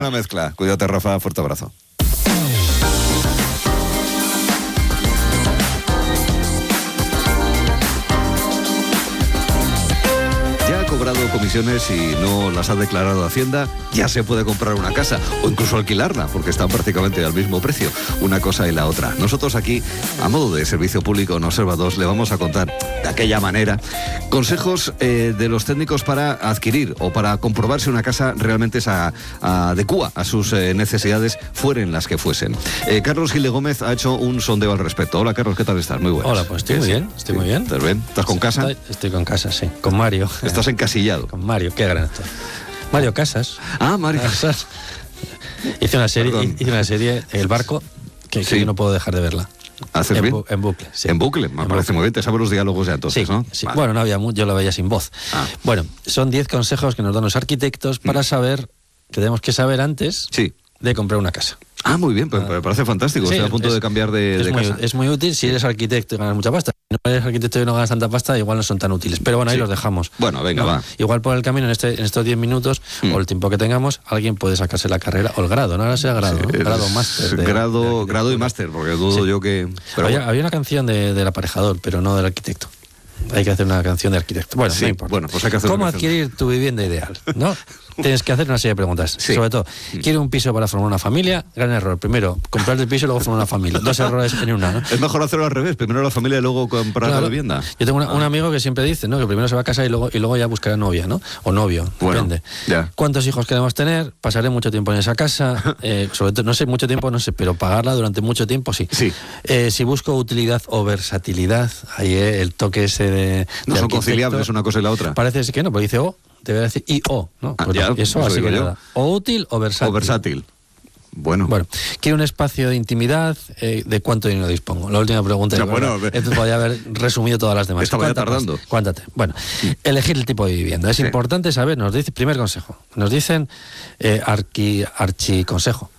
Una mezcla. Cuídate, Rafa. Fuerte abrazo. Cobrado comisiones y no las ha declarado Hacienda, ya se puede comprar una casa o incluso alquilarla, porque están prácticamente al mismo precio, una cosa y la otra. Nosotros aquí, a modo de servicio público en Observa 2, le vamos a contar de aquella manera consejos de los técnicos para adquirir o para comprobar si una casa realmente se adecúa a sus necesidades, fueren las que fuesen. Carlos Gil de Gómez ha hecho un sondeo al respecto. Hola, Carlos, ¿qué tal estás? Muy buenas. Hola, pues estoy muy bien, estoy muy bien. ¿Estás bien? ¿Estás con casa? Estoy con casa, sí. Con Mario. ¿Estás encasillado? Con Mario, qué gran actor. Mario Casas. Ah, Mario Casas. Hice una serie, El Barco, que yo no puedo dejar de verla. ¿Haces bien? En bucle, sí. En bucle, me parece muy bien. Te sabes los diálogos ya entonces, sí, ¿no? Sí. Vale. Bueno, no había mucho, yo lo veía sin voz. Bueno, son 10 consejos que nos dan los arquitectos para saber, que tenemos que saber antes de comprar una casa. Ah, muy bien, pues me parece fantástico. Sí, Estoy a punto de cambiar de casa. Es muy útil si eres arquitecto y ganas mucha pasta. Si no eres arquitecto y no ganas tanta pasta, igual no son tan útiles. Pero bueno, ahí los dejamos. Bueno, venga, va. Igual por el camino, en estos 10 minutos, o el tiempo que tengamos, alguien puede sacarse la carrera, o el grado, no ahora sea grado, ¿no? Grado máster. Grado y máster, porque dudo yo que... Pero había una canción del aparejador, pero no del arquitecto. Hay que hacer una canción de arquitecto. Bueno, no importa. Bueno, pues hay que hacer ¿Cómo adquirir tu vivienda ideal? ¿No? Tienes que hacer una serie de preguntas. Sí. Sobre todo, ¿quiero un piso para formar una familia? Gran error. Primero, comprar el piso y luego formar una familia. 2 errores en una, ¿no? Es mejor hacerlo al revés. Primero la familia y luego comprar la vivienda. Yo tengo un amigo que siempre dice, ¿no? Que primero se va a casar y luego ya buscará novia, ¿no? O novio, depende. Ya. ¿Cuántos hijos queremos tener? Pasaré mucho tiempo en esa casa. Sobre todo, mucho tiempo, pero pagarla durante mucho tiempo, sí. Si busco utilidad o versatilidad, ahí el toque ese de... No son conciliables una cosa y la otra. Parece que no, porque dice O. Debe decir I-O, ¿no? Eso así que nada. O útil o versátil. O versátil. Bueno, quiero un espacio de intimidad. ¿De cuánto dinero dispongo? La última pregunta. Esto podría haber resumido todas las demás. Estaba ya tardando. Cuántate. Bueno, elegir el tipo de vivienda. Es importante saber, nos dice, primer consejo. Nos dicen archiconsejo.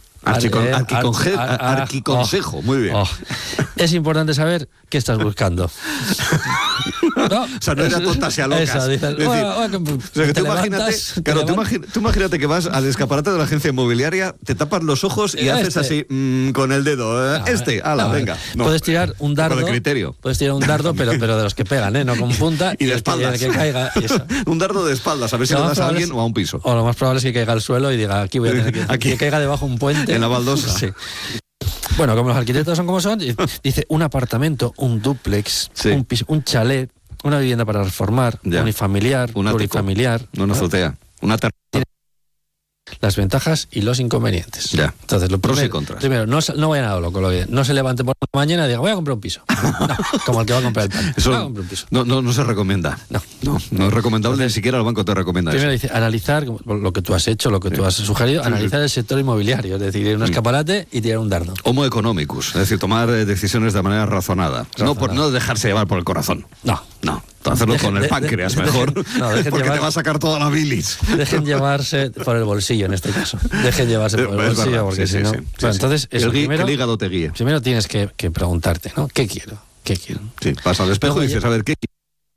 Arquiconsejo, muy bien. Es importante saber qué estás buscando. ¿No? O sea, no era tontas y a locas. Tú imagínate que vas al escaparate de la agencia inmobiliaria, te tapas los ojos y haces así con el dedo. Venga. No. Puedes tirar un dardo. Con el criterio. Puedes tirar un dardo, pero de los que pegan, no con punta. Y de espaldas. Que caiga. Eso. Un dardo de espaldas, a ver si le das a alguien o a un piso. O lo más probable es que caiga al suelo y diga, aquí voy a tener que caiga debajo un puente. En la baldosa. Sí. Bueno, como los arquitectos son como son, dice un apartamento, un dúplex, un piso, un chalet, una vivienda para reformar, unifamiliar, plurifamiliar. Una azotea, una terraza. Las ventajas y los inconvenientes. Ya. Entonces, lo pros y contras. Primero, no vayan a lo loco. No se levante por la mañana y diga, voy a comprar un piso. No, como el que va a comprar el pan. Eso voy a comprar un piso. No se recomienda. No es recomendable, ni siquiera el banco te recomienda primero eso. Dice, analizar lo que tú has hecho, lo que tú has sugerido, analizar el sector inmobiliario, es decir, ir a un escaparate y tirar un dardo. Homo economicus, es decir, tomar decisiones de manera razonada. No dejarse llevar por el corazón. No. Hacerlo con el páncreas mejor, porque te va a sacar toda la bilis. Dejen llevarse por el bolsillo en este caso. Dejen llevarse por el bolsillo, porque si no... Entonces, el hígado te guíe. Primero tienes que preguntarte, ¿no? ¿Qué quiero? Sí, vas al espejo y dices, a ver, ¿qué quiero?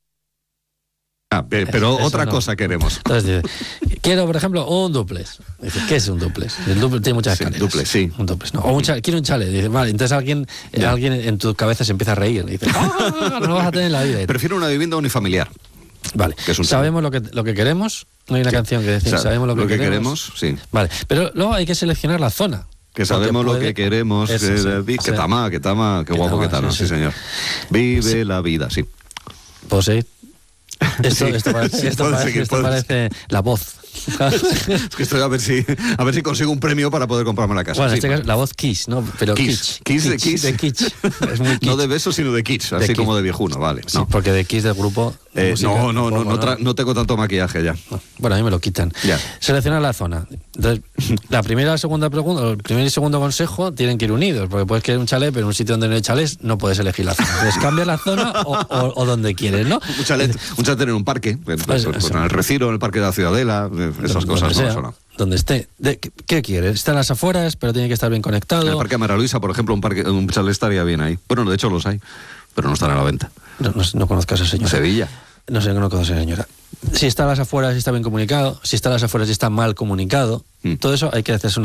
Pero otra cosa queremos. Entonces dice, quiero, por ejemplo, un duplex. Dice, ¿qué es un duplex? El duplex tiene muchas escaleras. Un duplex, no. O quiero un chalet. Dice, vale, entonces alguien en tu cabeza se empieza a reír. Dice, no lo vas a tener en la vida. Prefiero una vivienda unifamiliar. Vale, sabemos lo que queremos. No hay una canción que decir, sabemos lo que queremos. Sí. Vale, pero luego hay que seleccionar la zona. Que sabemos lo que queremos. Que tama, qué guapo que tal, sí, señor. Vive la vida, sí. Pues sí. Esto parece la voz. Es que estoy a ver si consigo un premio para poder comprarme la casa. Bueno, en este caso, la voz Kiss, ¿no? Pero Kiss de Kiss. De Kitsch. Es muy kitsch. No de besos, sino de Kitsch, así de como de viejuno, vale. Sí, porque de Kiss del grupo... No tengo tanto maquillaje ya. Bueno, a mí me lo quitan. Ya. Seleccionar la zona. Entonces, la primera y la segunda pregunta, el primer y segundo consejo tienen que ir unidos, porque puedes querer un chalet, pero en un sitio donde no hay chalés no puedes elegir la zona. Entonces, cambia la zona o donde quieres, ¿no? Un chalet en un parque, pues en el Retiro, en el Parque de la Ciudadela, esas cosas no. Donde esté. ¿Qué quieres? Está en las afueras, pero tiene que estar bien conectado. En el Parque de María Luisa, por ejemplo, un chalet estaría bien ahí. Bueno, de hecho los hay, pero no están a la venta. No conozco a ese señor. Sevilla. No sé, no conozco a esa señora. Si está a las afueras y está bien comunicado, si está a las afueras y está mal comunicado, todo eso hay que hacerse